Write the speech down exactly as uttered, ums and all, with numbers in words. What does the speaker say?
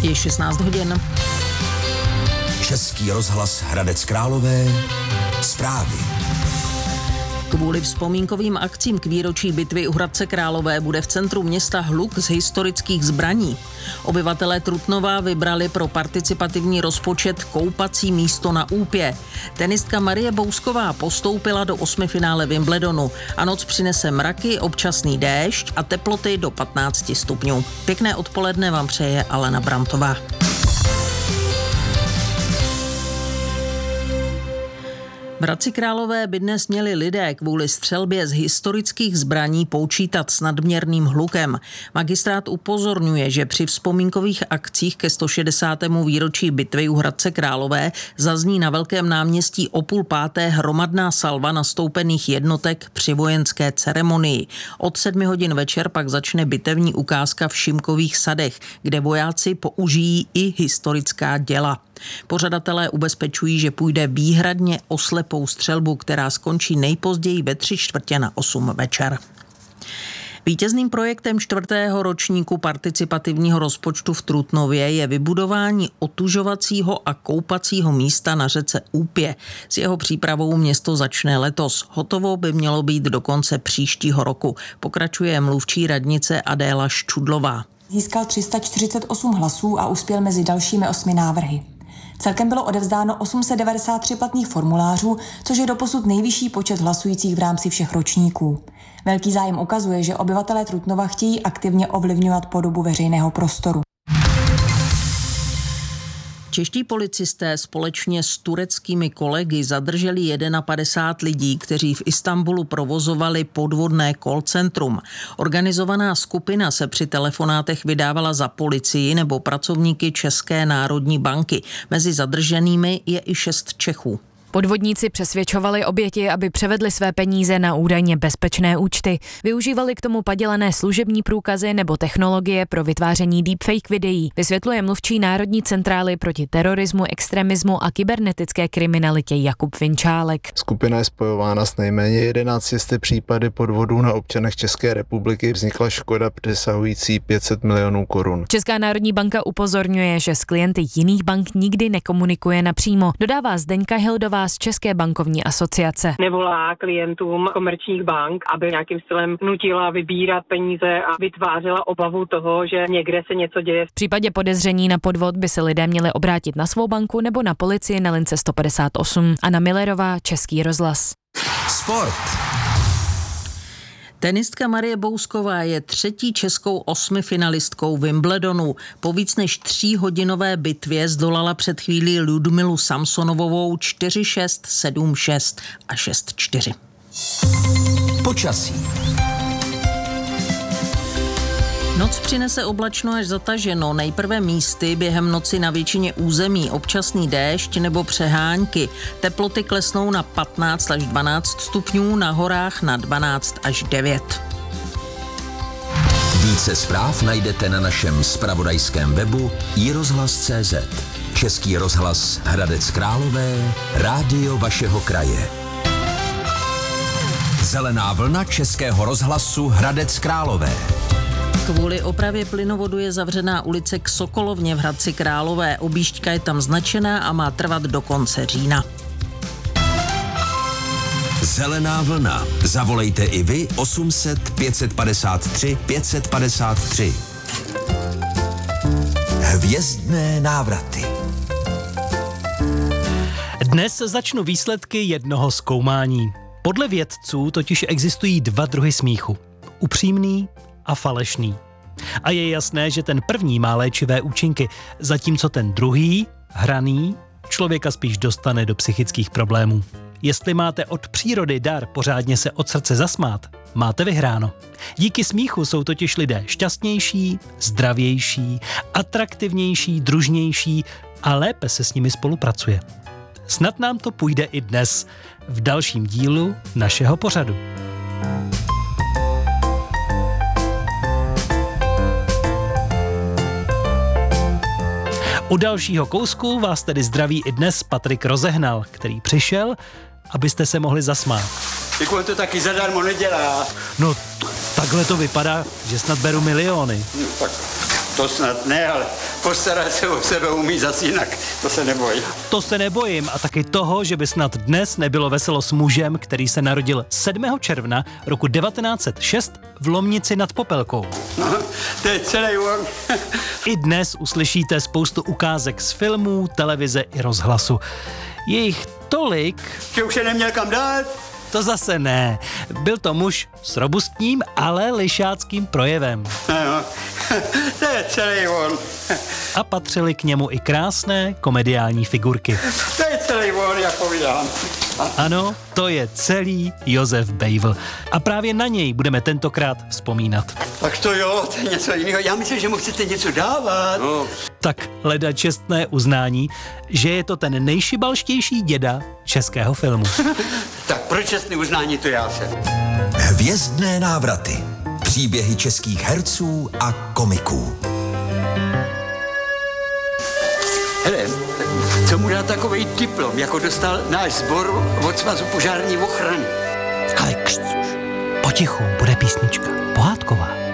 Je šestnáct hodin. Český rozhlas Hradec Králové. Zprávy. Kvůli vzpomínkovým akcím k výročí bitvy u Hradce Králové bude v centru města hluk z historických zbraní. Obyvatelé Trutnova vybrali pro participativní rozpočet koupací místo na Úpě. Tenistka Marie Bousková postoupila do osmifinále Wimbledonu a noc přinese mraky, občasný déšť a teploty do patnáct stupňů. Pěkné odpoledne vám přeje Alena Bramtová. V Hradci Králové by dnes měli lidé kvůli střelbě z historických zbraní počítat s nadměrným hlukem. Magistrát upozorňuje, že při vzpomínkových akcích ke sto šedesátému výročí bitvy u Hradce Králové zazní na Velkém náměstí o půl páté hromadná salva nastoupených jednotek při vojenské ceremonii. Od sedmi hodin večer pak začne bitevní ukázka v Šimkových sadech, kde vojáci použijí i historická děla. Pořadatelé ubezpečují, že půjde výhradně o slepou střelbu, která skončí nejpozději ve tři čtvrtě na osm večer. Vítězným projektem čtvrtého ročníku participativního rozpočtu v Trutnově je vybudování otužovacího a koupacího místa na řece Úpě. S jeho přípravou město začne letos. Hotovo by mělo být do konce příštího roku. Pokračuje mluvčí radnice Adéla Ščudlová. Získal tři sta čtyřicet osm hlasů a uspěl mezi dalšími osmi návrhy. Celkem bylo odevzdáno osm set devadesát tři platných formulářů, což je doposud nejvyšší počet hlasujících v rámci všech ročníků. Velký zájem ukazuje, že obyvatelé Trutnova chtějí aktivně ovlivňovat podobu veřejného prostoru. Čeští policisté společně s tureckými kolegy zadrželi padesát jedna lidí, kteří v Istanbulu provozovali podvodné call centrum. Organizovaná skupina se při telefonátech vydávala za policii nebo pracovníky České národní banky. Mezi zadrženými je i šest Čechů. Podvodníci přesvědčovali oběti, aby převedli své peníze na údajně bezpečné účty. Využívali k tomu padělané služební průkazy nebo technologie pro vytváření deepfake videí, vysvětluje mluvčí Národní centrály proti terorismu, extremismu a kybernetické kriminalitě Jakub Vinčálek. Skupina je spojována s nejméně jedenácti případy podvodů na občanech České republiky. Vznikla škoda přesahující pět set milionů korun. Česká národní banka upozorňuje, že s klienty jiných bank nikdy nekomunikuje napřímo. Dodává Zdeňka Hildová z České bankovní asociace. Nevolá klientům komerčních bank, aby nějakým stylem nutila vybírat peníze a vytvářela obavu toho, že někde se něco děje. V případě podezření na podvod by se lidé měli obrátit na svou banku nebo na policii na lince sto padesát osm. Anna Millerová, Český rozhlas. Sport. Tenistka Marie Bousková je třetí českou osmifinalistkou Wimbledonu. Po víc než tříhodinové bitvě zdolala před chvílí Ludmilu Samsonovovou čtyři šest, sedm šest a šest čtyři. Počasí. Noc přinese oblačno až zataženo, nejprve místy během noci na většině území, občasný déšť nebo přehánky. Teploty klesnou na patnáct až dvanáct stupňů, na horách na dvanáct až devět. Více zpráv najdete na našem zpravodajském webu i rozhlas tečka cé zet. Český rozhlas Hradec Králové, rádio vašeho kraje. Zelená vlna Českého rozhlasu Hradec Králové. Kvůli opravě plynovodu je zavřená ulice k Sokolovně v Hradci Králové. Objížďka je tam značená a má trvat do konce října. Zelená vlna. Zavolejte i vy osm set, pět set padesát tři, pět set padesát tři. Hvězdné návraty. Dnes začnu výsledky jednoho zkoumání. Podle vědců totiž existují dva druhy smíchu. Upřímný a falešný. A je jasné, že ten první má léčivé účinky, zatímco ten druhý, hraný, člověka spíš dostane do psychických problémů. Jestli máte od přírody dar pořádně se od srdce zasmát, máte vyhráno. Díky smíchu jsou totiž lidé šťastnější, zdravější, atraktivnější, družnější a lépe se s nimi spolupracuje. Snad nám to půjde i dnes, v dalším dílu našeho pořadu. U dalšího kousku vás tedy zdraví i dnes Patrik Rozehnal, který přišel, abyste se mohli zasmát. Jako to taky zadarmo nedělá. No, t- takhle to vypadá, že snad beru miliony. No, tak To snad ne, ale postarat se o sebe umí zas jinak. To se nebojím. To se nebojím a taky toho, že by snad dnes nebylo veselo s mužem, který se narodil sedmého června roku devatenáct set šest v Lomnici nad Popelkou. No, to je celý on. I dnes uslyšíte spoustu ukázek z filmů, televize i rozhlasu. Je jich tolik... Že už je neměl kam dát? To zase ne. Byl to muž s robustním, ale lišáckým projevem. No, to je celý on. A patřily k němu i krásné komediální figurky. To je celý on, jak povídám. Ano, to je celý Josef Bejvl. A právě na něj budeme tentokrát vzpomínat. Tak to jo, to je něco jiného. Já myslím, že mu chcete něco dávat. No. Tak hledat čestné uznání, že je to ten nejšibalštější děda českého filmu. Tak pro čestné uznání to já jsem. Hvězdné návraty. Příběhy českých herců a komiků. Hele, co mu dá takovej diplom, jako dostal náš sbor od Svazu požární ochrany? Ale křcuš, potichu, bude písnička, pohádková.